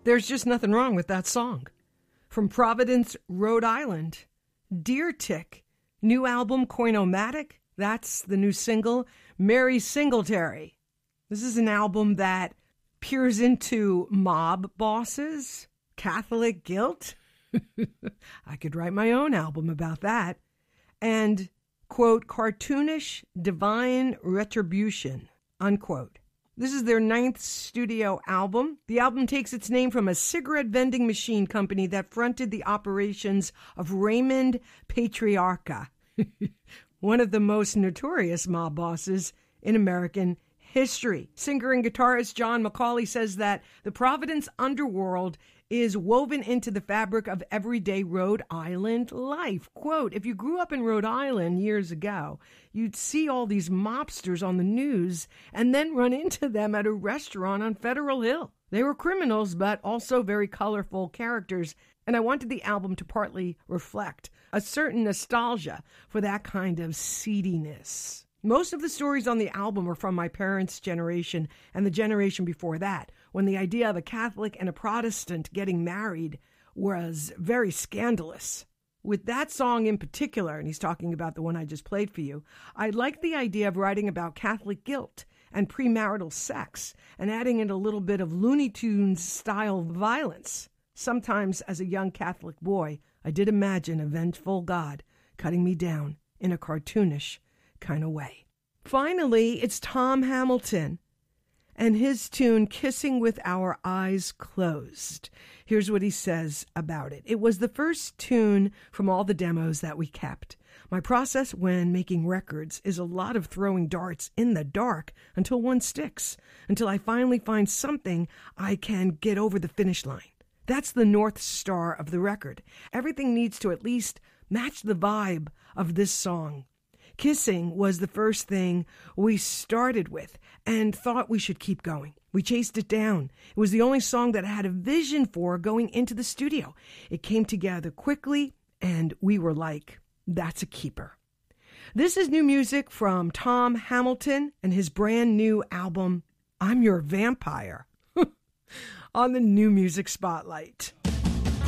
There's just nothing wrong with that song. From Providence, Rhode Island, Deer Tick, new album Coinomatic. That's the new single, Mary Singletary. This is an album that peers into mob bosses, Catholic guilt. I could write my own album about that. And, quote, cartoonish divine retribution, unquote. This is their 9th studio album. The album takes its name from a cigarette vending machine company that fronted the operations of Raymond Patriarca, one of the most notorious mob bosses in American history. Singer and guitarist John McCauley says that the Providence underworld is woven into the fabric of everyday Rhode Island life. Quote, if you grew up in Rhode Island years ago, you'd see all these mobsters on the news and then run into them at a restaurant on Federal Hill. They were criminals, but also very colorful characters, and I wanted the album to partly reflect a certain nostalgia for that kind of seediness. Most of the stories on the album are from my parents' generation and the generation before that, when the idea of a Catholic and a Protestant getting married was very scandalous. With that song in particular, and he's talking about the one I just played for you, I like the idea of writing about Catholic guilt and premarital sex and adding in a little bit of Looney Tunes style violence. Sometimes as a young Catholic boy, I did imagine a vengeful God cutting me down in a cartoonish kind of way. Finally, it's Tom Hamilton and his tune, Kissing with Our Eyes Closed. Here's what he says about it. It was the first tune from all the demos that we kept. My process when making records is a lot of throwing darts in the dark until one sticks, until I finally find something I can get over the finish line. That's the North Star of the record. Everything needs to at least match the vibe of this song. Kissing was the first thing we started with and thought we should keep going. We chased it down. It was the only song that I had a vision for going into the studio. It came together quickly, and we were like, that's a keeper. This is new music from Tom Hamilton and his brand new album, I'm Your Vampire, on the New Music Spotlight.